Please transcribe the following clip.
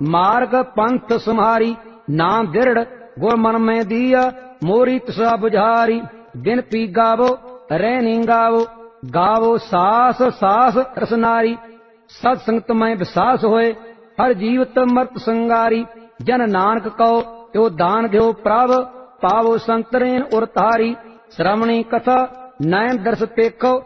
मार्ग पंथ सुम्हारी। नाम दृढ़ गुर मन में दिया, मोरी तसा बुझारी। बिन पी गावो रहनी गावो, गावो सास सास रसनारी। सत्संगत में विसास होए, हर जीवत मर्त संगारी। जन नानक कहो त्यो दान देओ प्रभ, पावो संतरेन उर तारी। श्रवणी कथा नैन दर्श देखो,